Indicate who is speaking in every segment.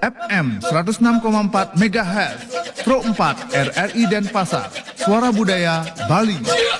Speaker 1: FM 106,4 MHz, Pro 4 RRI Denpasar, Suara Budaya Bali.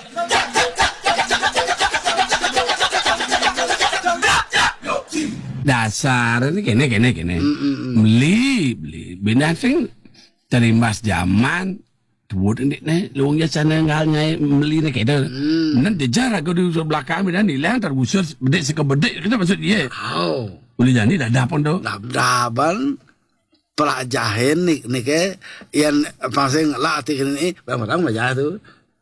Speaker 2: Dasar ini kene. Beli bina sing terimbas zaman tuut ini nih luang jasa ngalnya beli nih kene. Nanti jarak aku di belakang bina nih lah terbusur bedek sekebedek kita maksud dia. Boleh jadi dah pun tu.
Speaker 3: Daban pelajaran nih ke yang pasang latih ini barang macam tu.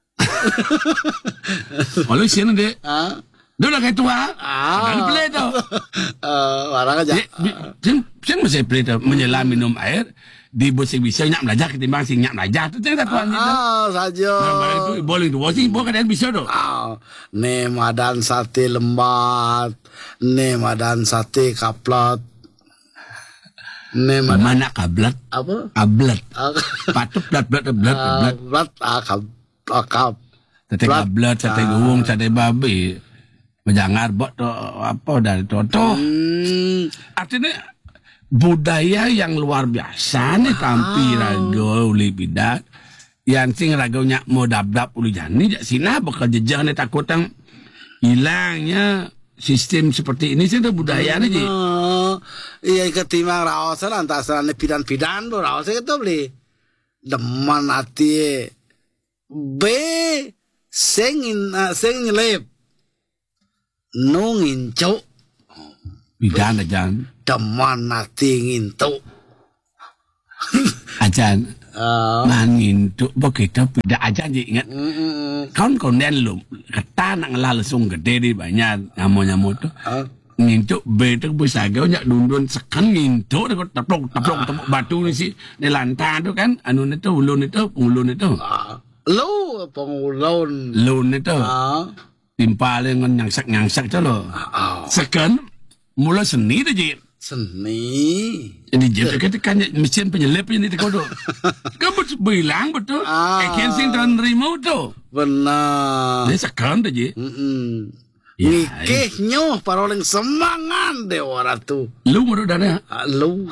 Speaker 2: Kalau sini deh. Dia dah kata tua. Dah play tu.
Speaker 3: Barang aja.
Speaker 2: Sen masih play tu menyelam minum air di bosing bisa nak belajar ketimbang sing nak belajar tu jangan tuan gitu.
Speaker 3: Saja.
Speaker 2: Nah, itu boleh tu. Bosing boleh kadang bisa tu.
Speaker 3: Ne madan sate lembat, ne madan sate kaplat. Ne
Speaker 2: mana kablat?
Speaker 3: Apa?
Speaker 2: Kablat. Patut blat.
Speaker 3: Akap.
Speaker 2: Sate kablat, sate gulung, sate babi. Menjangar buat apa dari tu. Artinya budaya yang luar biasa ni tampi rago uli bidak. Yang sing ragonya mau dap uli jani jak sina bakal jejak ni takutang hilangnya sistem seperti ini sih budaya ni je.
Speaker 3: Iya ketimbang rawasan antara pidan-pidan tu rawasan kita beli deman hati sengin lep nungin cok
Speaker 2: Pidan ajan
Speaker 3: deman hati ngintu
Speaker 2: ajan mangin tu begitu pidan ajan je ingat kawan den lu kata nak langsung gede di banyak nyamo tu ngintuk betul bisa gau nyak dundun sekan ngintuk tu taplok batu ni si di lantai tu kan anu ni tu ulun itu lun itu timpal dengan nyangsak tu lo sekan mula seni tu je jadi je kita kan mesin penyelip ni tu kodo kamu bilang betul ikan sing terima tu
Speaker 3: benar
Speaker 2: ni sekan tu je
Speaker 3: Nikeh nyoh paroling semangan deh orang tu.
Speaker 2: Lu mau dana?
Speaker 3: Lu.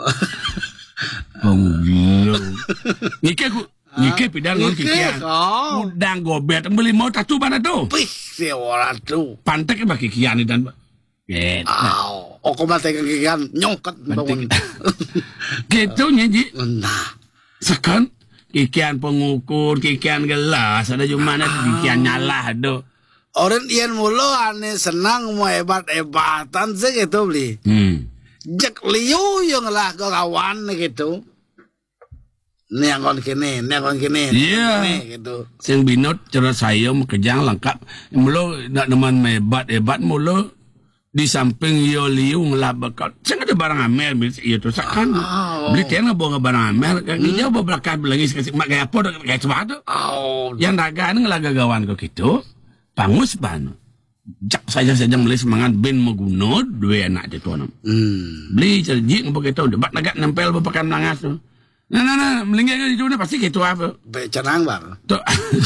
Speaker 2: Lu. Nikeh pidang ngon kikian. Udang gobet beli mau tatu mana tu?
Speaker 3: Pih si orang tu.
Speaker 2: Pantek ke bagi kikian ni dan.
Speaker 3: Kau mati kikian nyokat bangun.
Speaker 2: Gitu nyanyi.
Speaker 3: Nah.
Speaker 2: Sekan kikian pengukur, kikian gelas, ada cuma ada kikian nyalah tu.
Speaker 3: Orang yang mulu ane senang mau hebat-hebatan segitu beli. Jak liu yang lah kawan gitu. Ni angkon kene.
Speaker 2: Iya.
Speaker 3: Gitu.
Speaker 2: Sing binut cara saya kejang lengkap. Mulu nak neman hebat mulu di samping yo liu ngelah bakal. Sing ada barang amel iya tu sakan. Beli tiang bawa barang amel kan dia bawa belakang lagi sekali mak gaya apa gaya cepat tu. Yang dagang ngelah gagawan kau gitu. Pangus ban. Jak saja beli semangat ben maguno dua anak je tuan. Beli cerjik begitu debat agak nempel berpakai melangas tu. Nah, melingkar ke itu pasti gitu apa?
Speaker 3: Canang bar.
Speaker 2: Tu.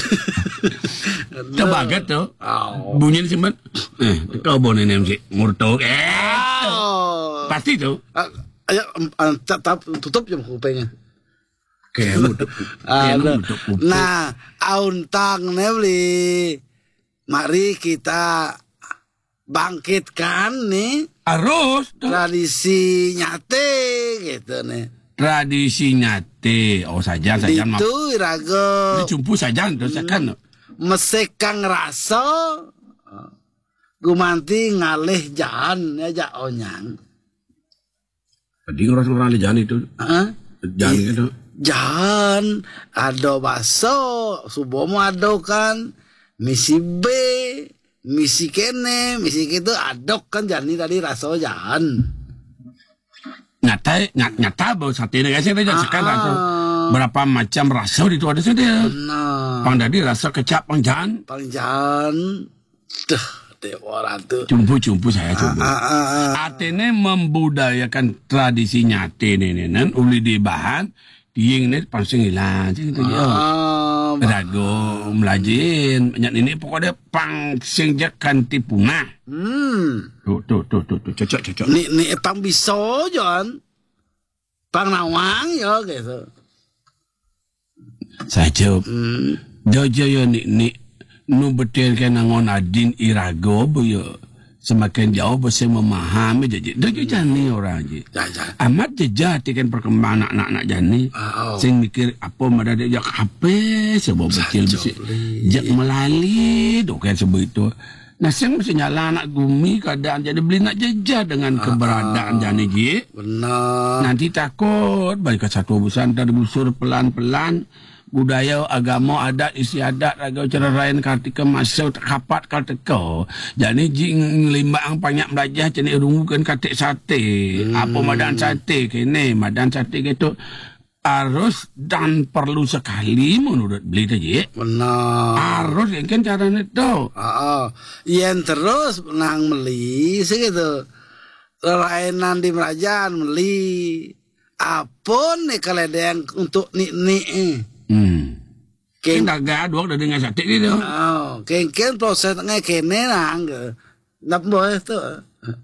Speaker 2: Tu bagat tu. Bunyi ni simpan. Kau boleh ni mesti murtok. Pasti tu.
Speaker 3: Ayo tutup je kupingnya. Nah, auntang ne beli. Mari kita bangkitkan nih
Speaker 2: harus
Speaker 3: tradisi nyate gitu nih.
Speaker 2: Tradisi nyate. Oh saja
Speaker 3: itu rago.
Speaker 2: Dicumpu saja tu sakan.
Speaker 3: Mesekang rasa gumanti ngalih jahan ya onyang.
Speaker 2: Tadi orang jahan itu. Jahan itu.
Speaker 3: Jahan ada baso, subomo ada kan. Misi B, misi kene, misi gitu adok kan jani tadi rasa jahan.
Speaker 2: Nyata bau sate ni guys, kita sekarang rasa berapa macam rasa itu ada saja. Pang tadi rasa kecap pang jahan. Orang tu. Cumpu saya cumpu. Artinya membudayakan tradisi nyate ni nan uli di bahan. Yang ni pangsing hilang macam tu je. Rago melajin banyak ini pokoknya pangsing je kanti punah. Tu cocok.
Speaker 3: Ni pang biso John. Pang nawang yo gitu.
Speaker 2: Saja. Jojo yo ni nu betul kan ngon adin irago bu yo. Semakin jauh bisa memahami jadi. Jojo jani orang je. Amat jejak kan perkembangan anak-anak jani. Sing mikir apa madade jak HP sebab kecil bisa. Jak melali dok kan sebab itu. Nah, sing mesti nyala anak gumi keadaan jadi beli nak jejak dengan keberadaan jani je.
Speaker 3: Benar.
Speaker 2: Nanti takut balik ke satu busan dari busur pelan-pelan budaya agama adat istiadat agama cara lain kartika masuk kapat kartika jadi jing limbang banyak belajar cini rungukan katik sate apa madan sate kene madan sate gitu harus dan perlu sekali menurut beli tadi.
Speaker 3: Benar.
Speaker 2: Harus kan caranya itu.
Speaker 3: Yang terus nang meli segitu. Lainan di kerajaan meli. Apa nih kalau ada yang untuk ni.
Speaker 2: Kan gagah dua udah dengan sate gitu.
Speaker 3: Kan proses ngai kene nang. Nggak boleh tuh.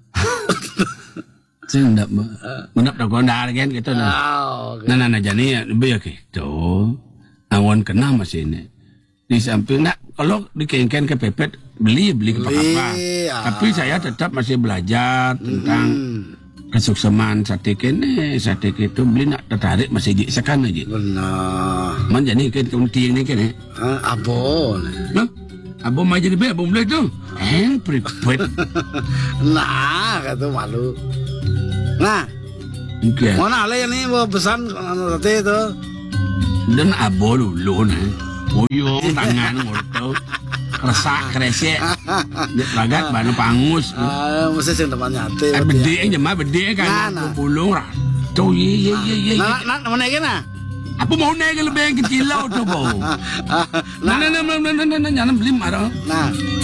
Speaker 2: Saya menap dah gondar kan gitu nah. Nah jadi biar gitu. Awan kena masih ini. Di samping nak kalau dikengken ke pepet beli ke apa. Tapi saya tetap masih belajar tentang kesuksesan sate kene, sate itu beli nak tertarik masih sekan aja.
Speaker 3: Benar.
Speaker 2: Man jadi kan kunting ni kene.
Speaker 3: Abon.
Speaker 2: Nah, abon mah jadi be abon beli tu. Prepet.
Speaker 3: Nah, kata malu. Nah,
Speaker 2: okay.
Speaker 3: Mana ada yang ni mau pesan sate itu?
Speaker 2: Dan abo dulu nih, uyung tangan ngorto, resak kresek, lagat banu pangus.
Speaker 3: Mesti sih tempatnya hati.
Speaker 2: Bede jemah bede kan, pulung lah. Tuh ye.
Speaker 3: Nak mana kena?
Speaker 2: Apa mau naik lebih yang kecil lah tu bau. Nah, jangan beli marah.
Speaker 3: Nah.